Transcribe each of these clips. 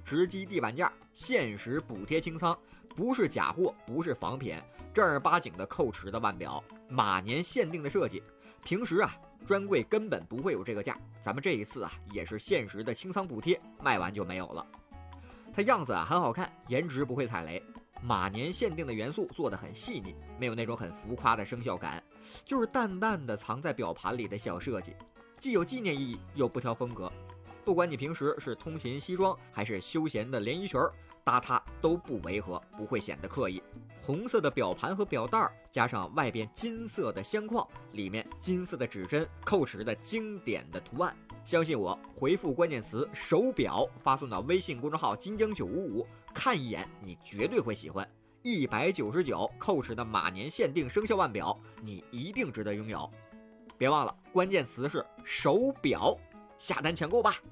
直击地板价，限时补贴清仓，不是假货，不是仿品，正儿八经的蔻驰的腕表，马年限定的设计。平时专柜根本不会有这个价，咱们这一次也是限时的清仓补贴，卖完就没有了。它样子很好看，颜值不会踩雷，马年限定的元素做得很细腻，没有那种很浮夸的生肖感，就是淡淡的藏在表盘里的小设计，既有纪念意义又不挑风格。不管你平时是通勤西装还是休闲的连衣裙，搭它都不违和，不会显得刻意。红色的表盘和表带加上外边金色的镶框，里面金色的指针，蔻驰的经典的图案。相信我，回复关键词手表发送到微信公众号金江955，看一眼你绝对会喜欢。199蔻驰的马年限定生肖腕表，你一定值得拥有。别忘了关键词是手表，下单抢购吧。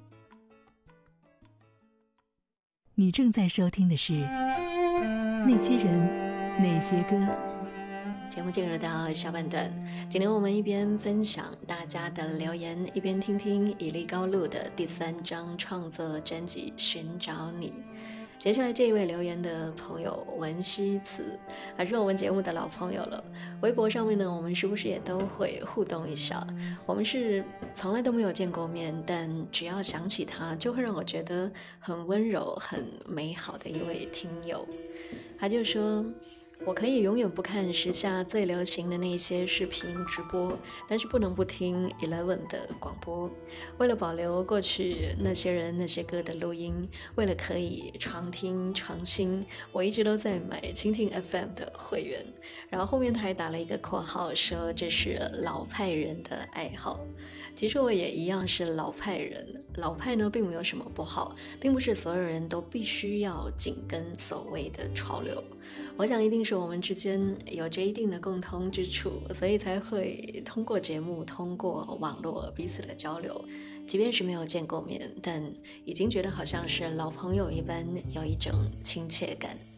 你正在收听的是那些人那些歌。 节目进入到下半段，今天我们一边分享大家的留言，一边听听以利高露的第3张创作专辑《寻找你》。接下来这一位留言的朋友文希慈，还是我们节目的老朋友了。微博上面呢，我们是不是也都会互动一下？我们是从来都没有见过面，但只要想起他，就会让我觉得很温柔、很美好的一位听友。他就说，我可以永远不看时下最流行的那些视频直播，但是不能不听 Eleven 的广播。为了保留过去那些人那些歌的录音，为了可以常听常新，我一直都在买蜻蜓 FM 的会员。然后后面他还打了一个括号，说这是老派人的爱好。其实我也一样是老派人，老派呢并没有什么不好，并不是所有人都必须要紧跟所谓的潮流。我想一定是我们之间有着一定的共通之处，所以才会通过节目，通过网络彼此的交流，即便是没有见过面，但已经觉得好像是老朋友一般，有一种亲切感。